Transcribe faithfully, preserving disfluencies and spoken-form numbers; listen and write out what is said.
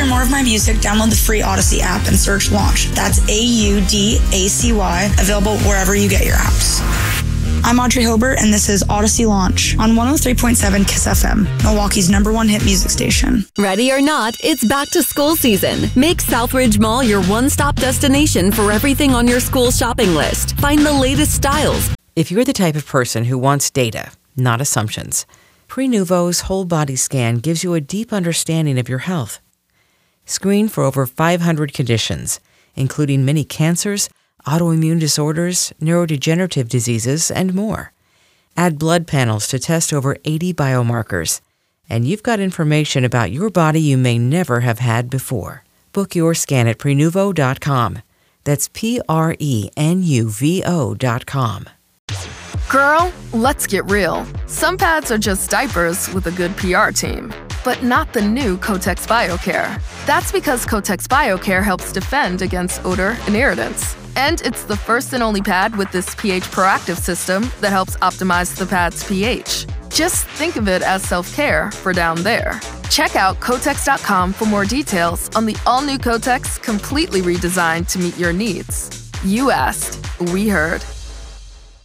more of my music, download the free Audacy app and search Launch. That's A U D A C Y, available wherever you get your apps. I'm Audrey Hobart, and this is Audacy Launch on one oh three point seven KISS F M, Milwaukee's number one hit music station. Ready or not, it's back to school season. Make Southridge Mall your one-stop destination for everything on your school shopping list. Find the latest styles. If you're the type of person who wants data, not assumptions, Prenuvo's whole body scan gives you a deep understanding of your health. Screen for over five hundred conditions, including many cancers, autoimmune disorders, neurodegenerative diseases, and more. Add blood panels to test over eighty biomarkers, and you've got information about your body you may never have had before. Book your scan at Prenuvo dot com. That's P R E N U V O dot com. Girl, let's get real. Some pads are just diapers with a good P R team, but not the new Kotex BioCare. That's because Kotex BioCare helps defend against odor and irritants. And it's the first and only pad with this pH proactive system that helps optimize the pad's pH. Just think of it as self-care for down there. Check out Kotex dot com for more details on the all-new Kotex, completely redesigned to meet your needs. You asked, we heard.